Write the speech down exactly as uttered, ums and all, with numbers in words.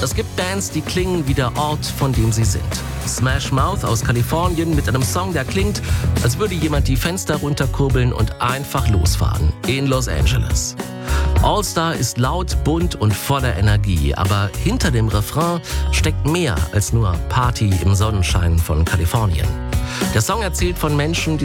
Es gibt Bands, die klingen wie der Ort, von dem sie sind. Smash Mouth aus Kalifornien mit einem Song, der klingt, als würde jemand die Fenster runterkurbeln und einfach losfahren. In Los Angeles. All Star ist laut, bunt und voller Energie, aber hinter dem Refrain steckt mehr als nur Party im Sonnenschein von Kalifornien. Der Song erzählt von Menschen, die